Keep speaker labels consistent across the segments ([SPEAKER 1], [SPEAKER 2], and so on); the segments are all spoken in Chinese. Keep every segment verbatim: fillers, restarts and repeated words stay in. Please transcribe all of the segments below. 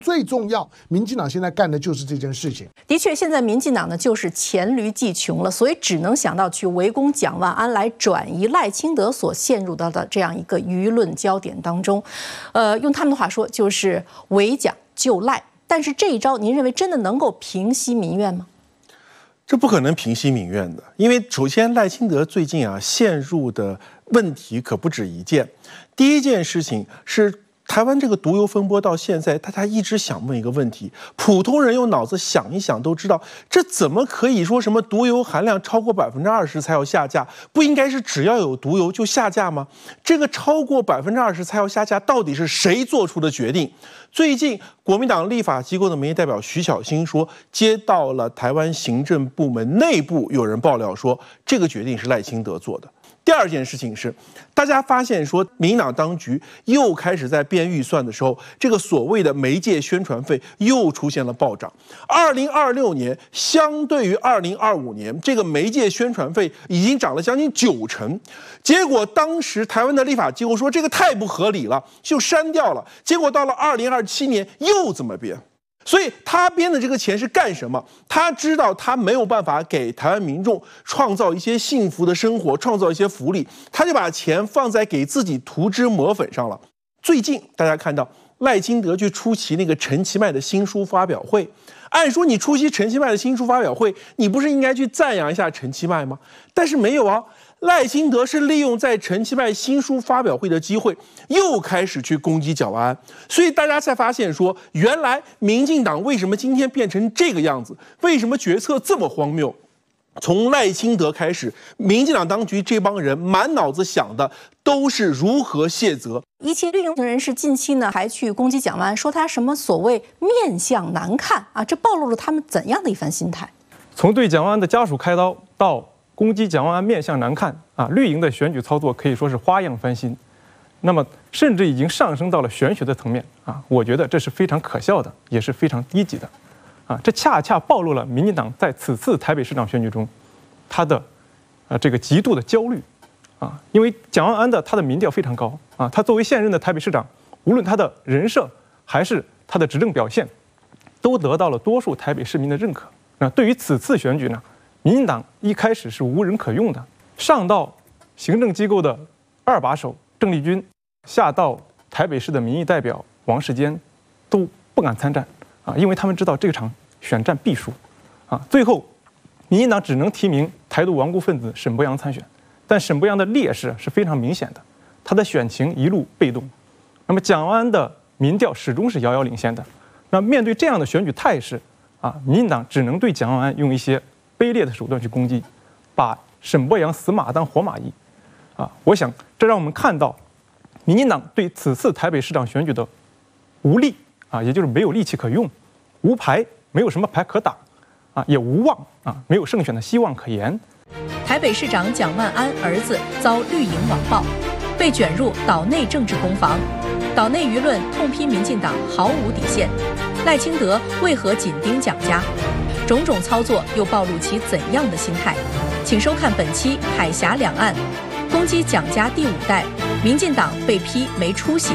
[SPEAKER 1] 最重要，民进党现在干的就是这件事情。
[SPEAKER 2] 的确，现在民进党呢就是黔驴技穷了，所以只能想到去围攻蒋万安，来转移赖清德所陷入到的这样一个舆论焦点当中。呃，用他们的话说，就是围蒋救赖。但是这一招，您认为真的能够平息民怨吗？
[SPEAKER 3] 这不可能平息民怨的，因为首先赖清德最近啊陷入的问题可不止一件。第一件事情是台湾这个毒油风波到现在，大家一直想问一个问题：普通人用脑子想一想都知道，这怎么可以说什么毒油含量超过百分之二十才要下架？不应该是只要有毒油就下架吗？这个超过百分之二十才要下架，到底是谁做出的决定？最近，国民党立法机构的民意代表徐巧芯说，接到了台湾行政部门内部有人爆料说，这个决定是赖清德做的。第二件事情是，大家发现说，民进党当局又开始在编预算的时候，这个所谓的媒介宣传费又出现了暴涨。二零二六年相对于二零二五年，这个媒介宣传费已经涨了将近九成。结果当时台湾的立法机构说这个太不合理了，就删掉了。结果到了二零二七年又怎么编？所以他编的这个钱是干什么？他知道他没有办法给台湾民众创造一些幸福的生活，创造一些福利，他就把钱放在给自己涂脂抹粉上了。最近大家看到赖清德去出席那个陈其迈的新书发表会，按说你出席陈其迈的新书发表会，你不是应该去赞扬一下陈其迈吗？但是没有啊。赖清德是利用在陈其迈新书发表会的机会，又开始去攻击蒋万安，所以大家才发现说，原来民进党为什么今天变成这个样子？为什么决策这么荒谬？从赖清德开始，民进党当局这帮人满脑子想的都是如何卸责。
[SPEAKER 2] 一些绿营人士近期呢还去攻击蒋万安，说他什么所谓面相难看啊，这暴露了他们怎样的一番心态？
[SPEAKER 4] 从对蒋万安的家属开刀到攻击蒋万安面相难看啊，绿营的选举操作可以说是花样翻新，那么甚至已经上升到了玄学的层面啊，我觉得这是非常可笑的，也是非常低级的，啊，这恰恰暴露了民进党在此次台北市长选举中，他的呃这个极度的焦虑啊，因为蒋万安的他的民调非常高啊，他作为现任的台北市长，无论他的人设还是他的执政表现，都得到了多数台北市民的认可。那对于此次选举呢？民进党一开始是无人可用的，上到行政机构的二把手郑丽君，下到台北市的民意代表王世坚，都不敢参战啊，因为他们知道这场选战必输啊。最后，民进党只能提名台独顽固分子沈伯洋参选，但沈伯洋的劣势是非常明显的，他的选情一路被动。那么蒋万安的民调始终是遥遥领先的。那面对这样的选举态势啊，民进党只能对蒋万安用一些卑劣的手段去攻击，把沈伯洋死马当活马医，啊，我想这让我们看到，民进党对此次台北市长选举的无力啊，也就是没有力气可用，无牌，没有什么牌可打，啊，也无望啊，没有胜选的希望可言。
[SPEAKER 5] 台北市长蒋万安儿子遭绿营网暴，被卷入岛内政治攻防，岛内舆论痛批民进党毫无底线，赖清德为何紧盯蒋家？种种操作又暴露其怎样的心态？请收看本期《海峡两岸》，攻击蒋家第五代，民进党被批没出息。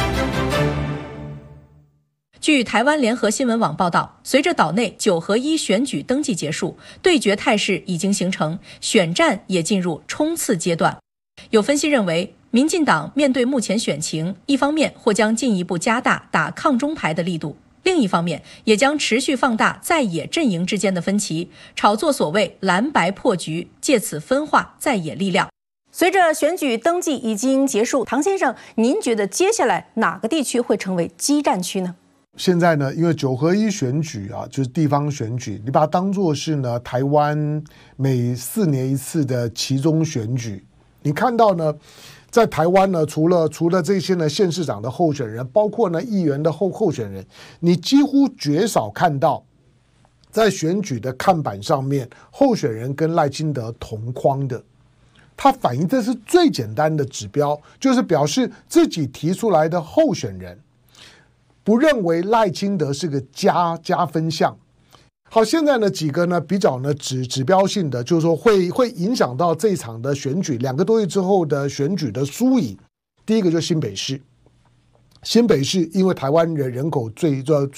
[SPEAKER 5] 据台湾联合新闻网报道，随着岛内九合一选举登记结束，对决态势已经形成，选战也进入冲刺阶段。有分析认为，民进党面对目前选情，一方面或将进一步加大打抗中牌的力度，另一方面也将持续放大在野阵营之间的分歧，炒作所谓蓝白破局，借此分化在野力量。
[SPEAKER 2] 随着选举登记已经结束，唐先生，您觉得接下来哪个地区会成为激战区呢？
[SPEAKER 1] 现在呢，因为九合一选举啊，就是地方选举，你把它当作是呢台湾每四年一次的期中选举。你看到呢，在台湾呢，除了除了这些呢县市长的候选人，包括呢议员的候候选人，你几乎绝少看到在选举的看板上面候选人跟赖清德同框的。它反映这是最简单的指标，就是表示自己提出来的候选人不认为赖清德是个加加分项。好，现在呢几个呢比较呢指指标性的，就是说会会影响到这一场的选举两个多月之后的选举的输赢。第一个就是新北市， 新北市因为台湾人人口最最